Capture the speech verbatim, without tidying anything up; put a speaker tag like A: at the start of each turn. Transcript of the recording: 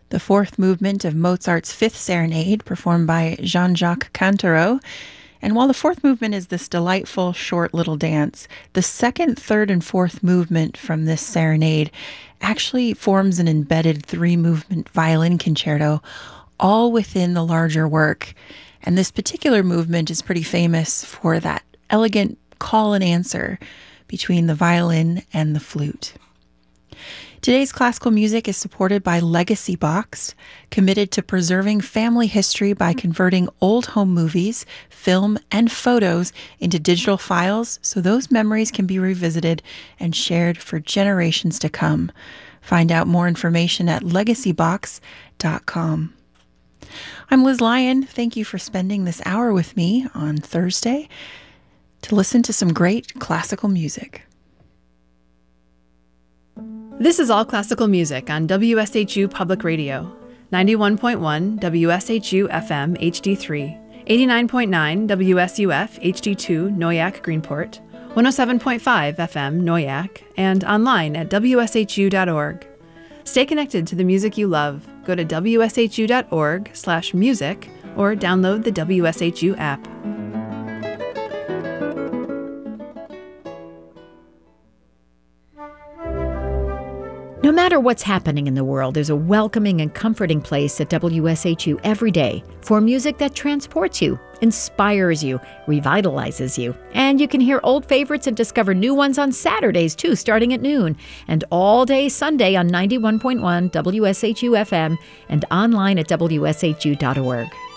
A: the fourth movement of Mozart's Fifth Serenade, performed by Jean-Jacques Cantero. And while the fourth movement is this delightful, short little dance, the second, third, and fourth movement from this serenade actually forms an embedded three-movement violin concerto, all within the larger work. And this particular movement is pretty famous for that elegant call and answer between the violin and the flute. Today's classical music is supported by Legacy Box, committed to preserving family history by converting old home movies, film, and photos into digital files so those memories can be revisited and shared for generations to come. Find out more information at legacy box dot com. I'm Liz Lyon. Thank you for spending this hour with me on Thursday to listen to some great classical music.
B: This is All Classical Music on W S H U Public Radio, ninety-one point one W S H U F M H D three, eighty-nine point nine W S U F H D two Noyak Greenport, one oh seven point five F M Noyak, and online at W S H U dot org. Stay connected to the music you love. Go to W S H U dot org slash music or download the W S H U app.
C: No matter what's happening in the world, there's a welcoming and comforting place at W S H U every day for music that transports you, inspires you, revitalizes you. And you can hear old favorites and discover new ones on Saturdays, too, starting at noon, and all day Sunday on ninety-one point one W S H U F M and online at W S H U dot org.